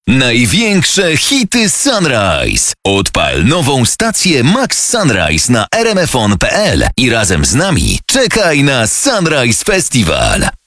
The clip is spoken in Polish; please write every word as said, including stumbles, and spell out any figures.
Największe hity Sunrise. Odpal nową stację Max Sunrise na r m f on kropka p l i razem z nami czekaj na Sunrise Festival.